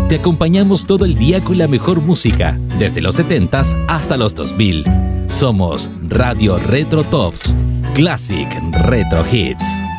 Te acompañamos todo el día con la mejor música, desde los 70s hasta los 2000. Somos Radio Retro Tops, Classic Retro Hits.